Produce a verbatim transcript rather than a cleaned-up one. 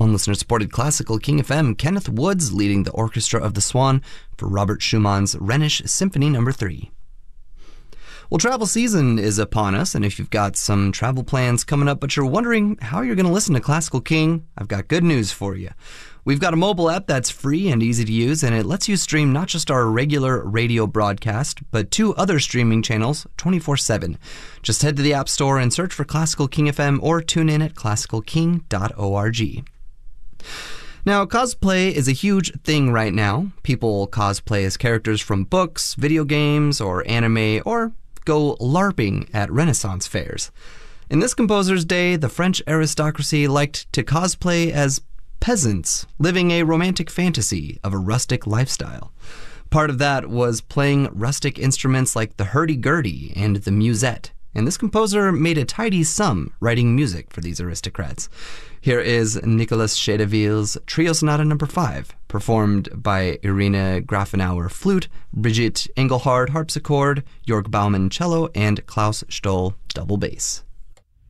On listener-supported Classical King F M, Kenneth Woods leading the Orchestra of the Swan for Robert Schumann's Rhenish Symphony Number three. Well, travel season is upon us, and if you've got some travel plans coming up but you're wondering how you're going to listen to Classical King, I've got good news for you. We've got a mobile app that's free and easy to use, and it lets you stream not just our regular radio broadcast, but two other streaming channels twenty-four seven. Just head to the App Store and search for Classical King F M or tune in at classical king dot org. Now, cosplay is a huge thing right now. People cosplay as characters from books, video games, or anime, or go LARPing at Renaissance fairs. In this composer's day, the French aristocracy liked to cosplay as peasants living a romantic fantasy of a rustic lifestyle. Part of that was playing rustic instruments like the hurdy-gurdy and the musette, and this composer made a tidy sum writing music for these aristocrats. Here is Nicolas Chedeville's Trio Sonata Number five, performed by Irina Grafenauer flute, Brigitte Engelhard harpsichord, Jörg Baumann cello, and Klaus Stoll double bass.